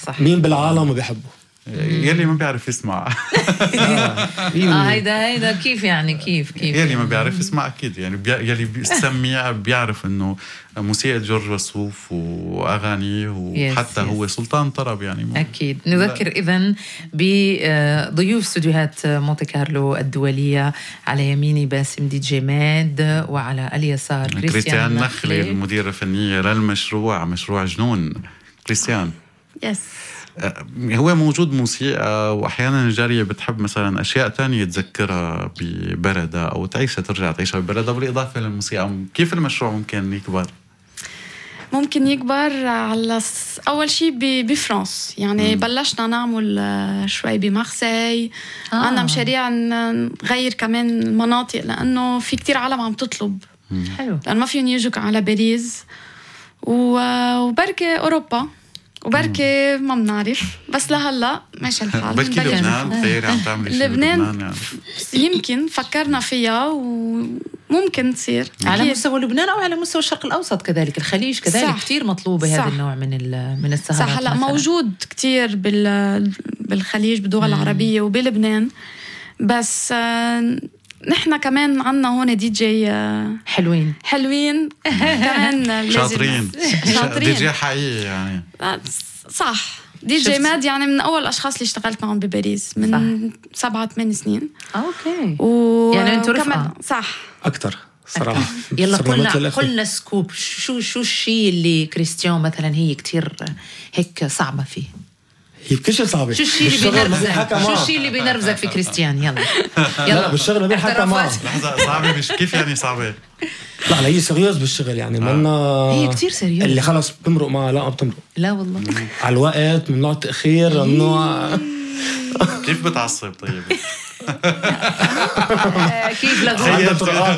صح. مين بالعالم بيحبه؟ يلي ما بيعرف يسمع. هيدا كيف يعني كيف يلي ما بيعرف يسمع أكيد يعني يلي بيسمع بيعرف إنه موسيقى جورج وسوف وأغانيه وحتى هو سلطان طرب يعني. أكيد. نذكر إذن بضيوف استوديوهات مونتي كارلو الدولية، على يميني باسم دي جي ماد، وعلى اليسار كريستيان نخلي المديرة الفنية للمشروع، مشروع جنون. كريستيان هو موجود موسيقى وأحيانا الجارية بتحب مثلا أشياء تانية تذكرها ببلدها أو تعيشها ترجع تعيشها ببلدها بالإضافة للموسيقى. كيف المشروع ممكن يكبر؟ ممكن يكبر على أول شيء بفرنسا يعني. بلشنا نعمل شوي بمارسي. عنا مشاريع نغير كمان المناطق لأنه في كتير عالم عم تطلب. حلو. لأنه ما فيهم يجوا على باريس وبركة أوروبا وبركة ما بنعرف، بس لهلا ماشي الحال. بركي لبنان غير عم تعمل شيء لبنان يعني. يمكن فكرنا فيها وممكن تصير على مستوى لبنان أو على مستوى الشرق الأوسط كذلك، الخليج كذلك كتير مطلوبة هذا النوع من السهرات. صح. هلا موجود كتير بالخليج بالدول العربية وبلبنان، بس نحن كمان عنا هون دي جي حلوين كمان شاطرين دي جي حقيقي يعني. صح. دي جي ماد يعني من أول الأشخاص اللي اشتغلت معهم بباريس من 7-8 سنين. أوكي. يعني أنتوا رفقة. صح أكتر صراحة. يلا قلنا سكوب. شو الشيء اللي كريستيان مثلا هي كتير هيك صعبة فيه؟ هي كل شيء صعبة. شو الشيء اللي بينرفزك في كريستيان؟ يلا لا بالشغل ما بيحكى معه. لحظة، صعبة مش كيف يعني صعبة؟ لا هي سيريوز بالشغل يعني. منا هي كتير سيريوز. اللي خلص بتمرق معها لا بتمرق. لا والله على الوقت، من نوع تأخير، من نوع كيف بتعصب طيب؟ كيف عنده طرقات.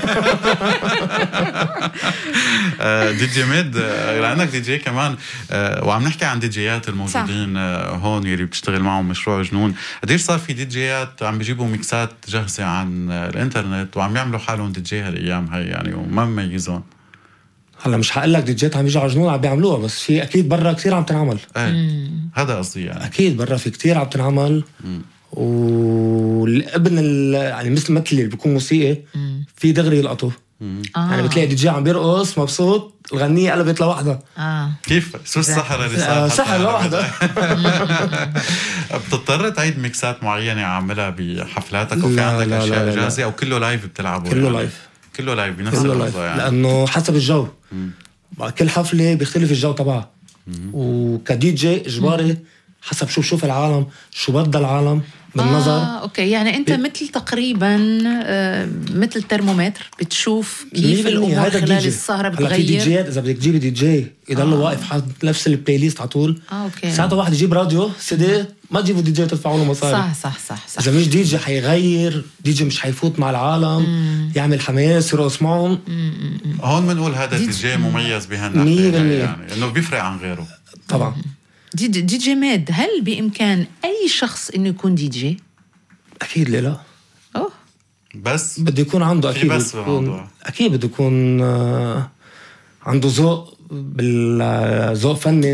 دي جي ميد لأنك دي جي كمان، وعم نحكي عن دي جيات الموجودين هون اللي بتشتغل معهم مشروع جنون. قديش صار في دي جيات عم بيجيبوا ميكسات جاهزة عن الانترنت وعم يعملوا حالهم دي جي هالأيام هاي يعني وما مميزون؟ هلا مش هقول لك دي جيات عم يجوا على جنون عم بيعملوها، بس في أكيد برا كتير عم تنعمل. هذا قصدي يعني. أكيد برا في كتير عم تنعمل. والابن يعني مثل اللي بيكون موسيقي في دغري يلقطه. يعني بتلاقي دي جي عم بيرقص مبسوط، الغنية قلبت لوحدة. كيف شو السحر اللي صار؟ سحر لوحدة. بتضطر تعيد ميكسات معينة عاملها بحفلاتك وفي عندك أشياء جاهزة أو كله لايف بتلعبه؟ كله لايف بنفس اللحظة يعني. لأنه حسب الجو. كل حفلة بيختلف الجو تبعها. وكدي جي إجباري حسب شو بشوف العالم، شو بدأ العالم بالنظر. أوكي. يعني أنت مثل تقريبا مثل ترمومتر بتشوف كيف الأمور خلال السهرة بتغير. هلا في دي جيات إذا بدك تجيبي دي جي يضل واقف حد نفس البلاي ليست على طول. أوكي. ساعتها واحد يجيب راديو سيدي، ما تجيبوا دي جي تدفعوا له مصاري. صح. إذا مش دي جي حيغير، دي جي مش حيفوت مع العالم. يعمل حماس يرقص معهم. هون بنقول هذا دي جي مميز بهالناحية يعني إنه بيفرق عن غيره. طبعا. دي جي ماد، هل بإمكان أي شخص إنه يكون دي جي؟ أكيد لا. بس بده يكون عنده أكيد أكيد بده يكون عنده ذوق بالذوق فني.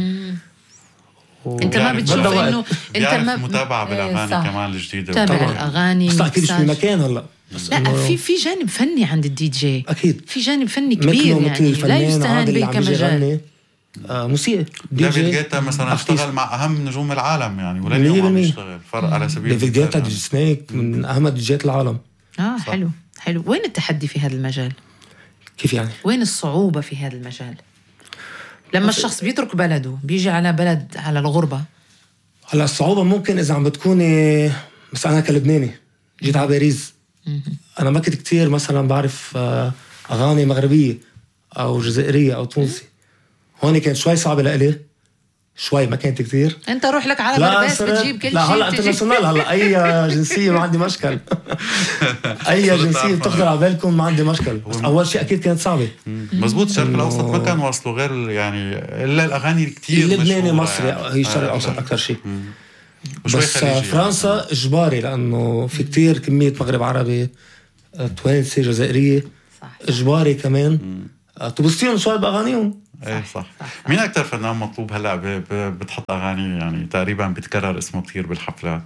انت ما بتشوف انه انت ما متابعه بالاغاني كمان الجديده. تابع الاغاني بس اكيد مش بمكان هلا. لا في جانب فني عند الدي جي. اكيد في جانب فني كبير يعني لا يستهان به كمجال. موسيقى ديفيد جيتا مثلا اشتغل مع اهم نجوم العالم يعني ولا اليوم عم يشتغل فرق على سبيل ديفيد جيتا دي سنيك من اهم ديجيات العالم. حلو. وين التحدي في هذا المجال؟ كيف يعني؟ وين الصعوبة في هذا المجال لما الشخص بيترك بلده بيجي على بلد على الغربة؟ هلا الصعوبة ممكن إذا عم بتكوني مثلا أنا كلبناني جيت على باريس، أنا ما كنت كتير مثلا بعرف أغاني مغربية أو جزائرية أو تونسي. هون كانت شوي صعبة لإلي، شوي ما كانت كتير. أنت روح لك على برباس بتجيب كل شيء. لا هلا انترناسيونال، هلا أي جنسية ما عندي مشكل. أي جنسية بتخطر على بالكم ما عندي مشكل. بس أول شيء أكيد كانت صعبة. مزبوط. الشرق الأوسط ما كان واصلوا غير يعني إلا الأغاني كتير اللبناني مصري يعني. هي الشرق الأوسط أكثر شيء. بس فرنسا يعني إجباري لأنه في كتير كمية مغرب عربي، توانسي، جزائرية، إجباري كمان تبصيهم شوي بأغانيهم. ايه صح. مين اكثر فنان مطلوب هلا بتحط اغاني يعني تقريبا بتكرر اسمه كثير بالحفلات؟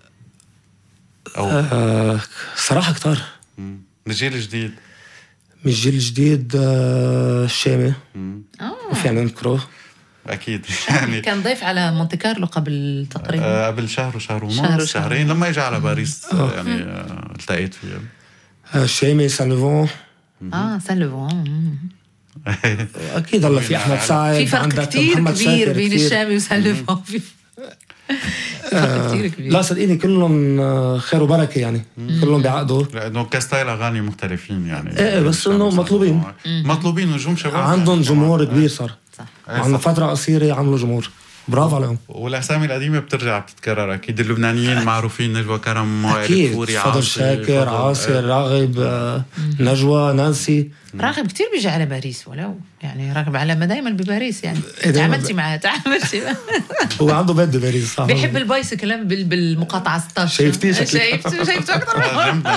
او صراحه كتار من الجيل الجديد. من الجيل الجديد الشامي وفي عنا نذكره اكيد يعني كان ضيف على مونتي كارلو قبل تقريبا قبل شهر ونص شهرين لما اجى على باريس يعني التقيت فيه. الشامي سان لوفون. سان لوفون اكيد هلا في احمد سعد. في فرق كتير كبير بين الشامي وسان لوفون. في فرق كتير كبير. لا صدقيني كلهم خير وبركه يعني كلهم بيعقدوا لانه كستايل اغاني مختلفين يعني. ايه بس انه مطلوبين نجوم شباب عندهم جمهور كبير صار. عن فتره قصيره عملوا جمهور. برافو عليهم. والاسامي القديمه بترجع بتتكرر اكيد. اللبنانيين معروفين نجوى كرم اكيد فضل شاكر عاصر راغب نجوى نانسي. راغب كتير بيجي على باريس ولو يعني راغب على ما دايما بباريس يعني تعاملتي معاه هو عنده بيت بباريس صح. بيحب البايسكل بالمقاطعه 16. شايفته اكثر.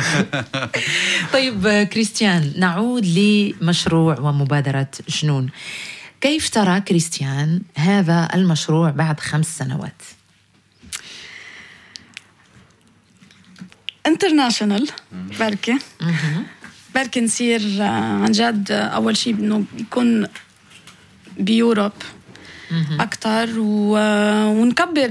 طيب كريستيان نعود لمشروع ومبادره جنون. كيف ترى كريستيان هذا المشروع بعد 5 سنوات؟ انترناشونال بركي نصير عن جد أول شيء إنه يكون بيوروب أكتر ونكبر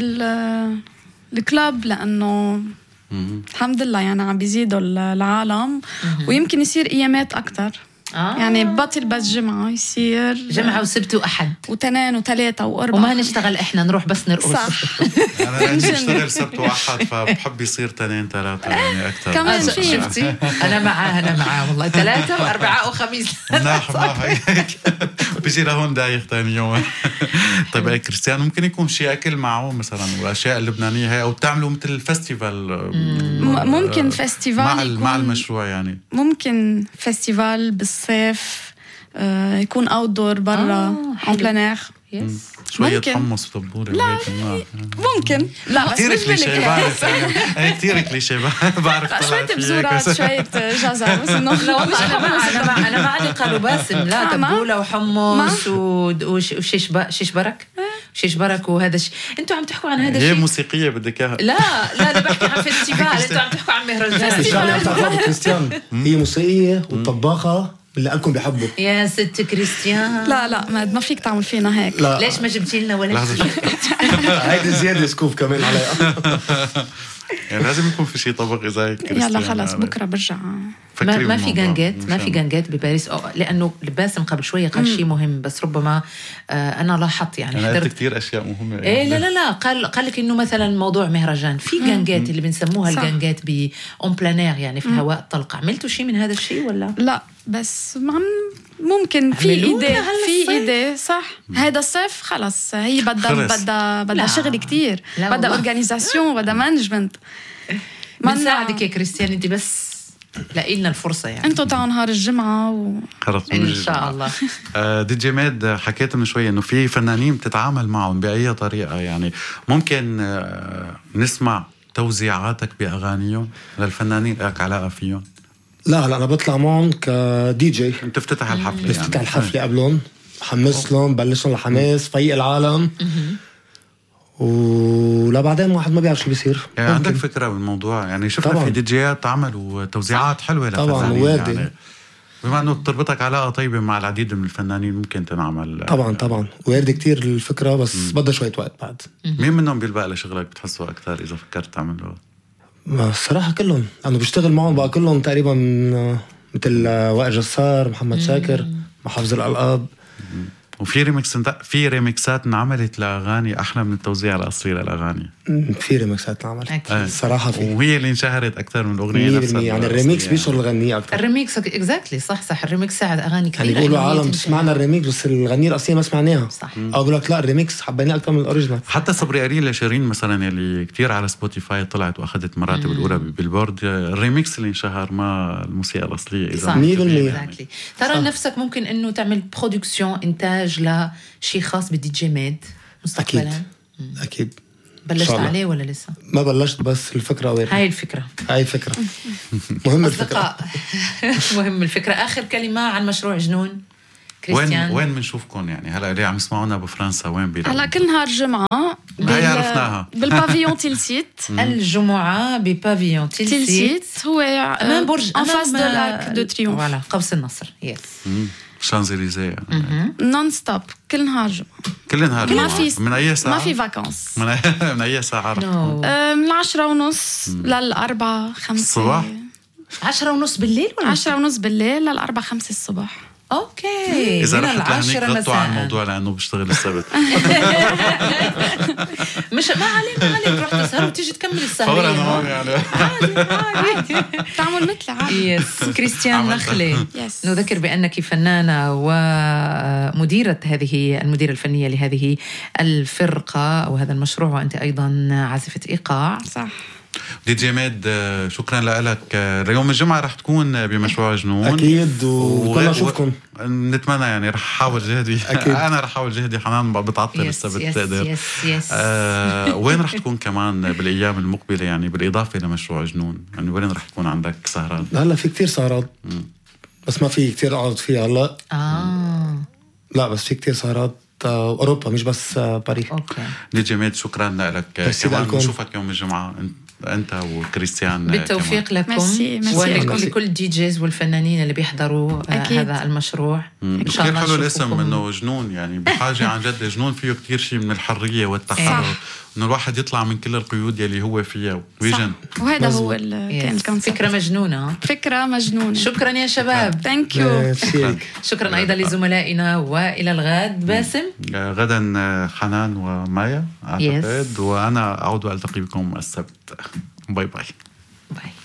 الكلاب لأنه الحمد لله يعني عم بيزيدوا العالم ويمكن يصير أيامات أكتر. يعني بطل بس جمعة يصير جمعة وسبت وأحد وتنين وثلاثة وأربعة وما نشتغل إحنا نروح بس نرقص. صح. أنا عندي بشتغل سبت وأحد فبحب يصير تنين 3 يعني أكتر. كمان شفتي أنا معاه والله 3 و4 و5. ناح هيك بيجي لهون دايخ تاني يوم. طيب كريستيان ممكن يكون شيء أكل معه مثلا والأشياء اللبنانية هي أو تعملوا مثل فestival. ممكن فestival مع المشروع يعني. ممكن فestival بالصيف يكون اوتدور برا ان بلان اير. شوية حمص وطبورة ممكن. لا كتير كليشيه بعرف يعني كتير كليشيه بعرف شوية بزورات شوية جزر بس انه انا ما عندي قالوا باسم لا تبولة وحمص وشيش برك وهذا الشيء. انتوا عم تحكوا عن هذا الشيء. هي موسيقية بدك اياها. لا انا بحكي عن فيستيفال. انتوا عم تحكوا عن مهرجان. كريستيان هي موسيقية وطباخة اللي قالكم بيحبوا. يا ست كريستيان لا ما فيك تعمل فينا هيك. لا. ليش ما جبتي لنا ولا شيء؟ هيدي زيادة سكوب كمان عليها. يعني لازم يكون في شيء طبق زي كريستيان. يلا خلاص بكرة برجع. ما في جانجات بباريس لأنه باسم قبل شوية قال شيء مهم بس ربما أنا لاحظت يعني حضرت كتير أشياء مهمة. إيه لا قال لك إنه مثلا موضوع مهرجان في جانجات اللي بنسموها الجانجات بأون بلانير يعني في الهواء الطلق. عملتوا شيء من هذا الشيء ولا لا؟ بس ممكن في إيدي صح. هذا الصيف خلاص هي بدها شغل كتير بدها أورجانيزاسيون بدها مانجمنت. بنساعدك يا كريستيان انت بس لاقي لنا الفرصه يعني. انتوا تعالوا نهار الجمعه ان شاء الله. دي جي ميد حكيت من شويه انه في فنانين بتتعامل معهم باي طريقه يعني ممكن نسمع توزيعاتك باغانيهم للفنانين لك علاقه فيهم؟ لا انا بطلع معهم كدي جي. بتفتتح الحفله بفتتح الحفله قبلهم حمس لهم بلشهم الحماس فيق العالم ولا بعدين واحد ما بيعرف شو بيصير. يعني عندك فكرة بالموضوع يعني شفنا في دي جيات عملوا توزيعات حلوة طبعا وادي يعني بما انه تربطك علاقة طيبة مع العديد من الفنانين ممكن تنعمل. طبعا وارد كتير الفكرة بس بدها شوية وقت بعد. مين منهم بيلبق لشغلك بتحسه أكتر إذا فكرت تعمله؟ الصراحة كلهم أنا بشتغل معهم بقى كلهم تقريبا مثل وائل جسار محمد شاكر محافظ الألقاب. وفي ريميكسات انعملت لاغاني احلى من التوزيع الاصلي للاغاني. في ريميكسات انعملت الصراحه وهي اللي انشهرت اكثر من الاغنيه نفسها يعني الريميكس يعني. بيشغل الغنيه اكثر. الريميكس اكزاكتلي صح الريميكس ساعد اغاني كثير يعني بيقولوا عالم سمعنا الريميكس بس الغنيه الاصليه ما سمعناها صح. او بقول لك لا الريميكس حبيناه اكثر من الاوريجينال. حتى صبري قليل لشيرين مثلا اللي كتير على سبوتيفاي طلعت واخذت مراتب الاولى بالبورد الريميكس اللي انشهر ما الموسيقى الاصليه اذا 100%. ترى نفسك ممكن انه تعمل برودكسيون انتاج شيء خاص بالدي جي ميد مستقبلا؟ أكيد. بلشت عليه ولا لسه؟ ما بلشت بس الفكرة وين؟ هاي الفكرة مهم الفكرة. مهم الفكرة. آخر كلمة عن مشروع جنون وين بنشوفكم يعني هلا اللي عم يسمعونا بفرنسا وين هلا كل نهار جمعة هي عرفناها بالبافيون تيلسيت. الجمعة ببافيون تيلسيت هو أمام برج en face de l'Arc de Triomphe. فوالا قوس النصر. يس شانزليزيه نون ستوب كل نهار جمعة. كل نهار ما في من اي ساعه؟ ما في فاكانس. من اي ساعه رح نو من 10:30 لل4 5 الصبح؟ 10:30 بالليل ولا 10:30 بالليل لل4 5 الصبح. اوكي اذا من رحت لهنيك 10 غطوا عن مساء. الموضوع لانه بشتغل السبت. مش ما عليك رح تسهر وتيجي تكمل السهرية فورا هون يعني تعمل مثل عادي. يس كريستيان نخلة يس. نذكر بأنك فنانة ومديرة هذه المديرة الفنية لهذه الفرقة أو هذا المشروع، وأنت أيضا عازفة إيقاع. صح. دي جي ميد شكرا لك. اليوم الجمعة رح تكون بمشروع جنون اكيد وكنا نشوفكم. نتمنى يعني رح احاول جهدي. انا رح احاول جهدي. حنان بتعطل السبت تقدر. وين رح تكون كمان بالايام المقبله يعني بالاضافه لمشروع جنون؟ يعني وين رح يكون عندك سهرات؟ هلا في كتير سهرات بس ما في كتير اقعد فيها هلا. لا بس في كتير سهرات اوروبا مش بس باريس. اوكي دي جي ميد شكرا لك. كمان نشوفك يوم الجمعة انت وكريستيان. بالتوفيق كمان. لكم. ميرسي. ولكل الدي جيز والفنانين اللي بيحضروا هذا المشروع. ان شاء الله كثير حلو الاسم انه جنون، يعني بحاجه عن جد. جنون فيه كتير شيء من الحريه والتحرر، انه الواحد يطلع من كل القيود اللي هو فيها ويجن. وهذا هو كان الكونسيبت. فكره مجنونه. فكره مجنونه. شكرا يا شباب. ثانك يو. شكرا ايضا لزملائنا، والى الغد. باسم غدا حنان ومايا اعتقد، وانا اعود والتقي بكم السبت. باي باي. باي.